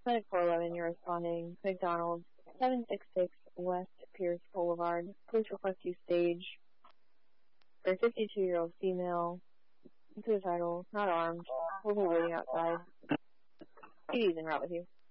Clinic 411, you're responding. McDonald's, 766 West Pierce Boulevard. Police request you stage for a 52-year-old female, suicidal, not armed. We'll be waiting outside. PD's en route with you.